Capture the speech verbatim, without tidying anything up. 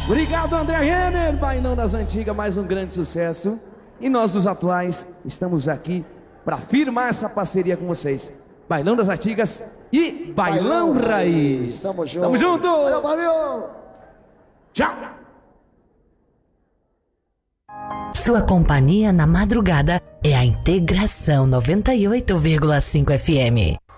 Obrigado, André Renner. Bailão das Antigas, mais um grande sucesso. E nós, dos atuais, estamos aqui para firmar essa parceria com vocês. Bailão das Antigas e Bailão, Bailão Raiz. Raiz. Tamo junto. Tamo junto. Valeu, valeu. Tchau. Sua companhia na madrugada é a Integração noventa e oito vírgula cinco F M.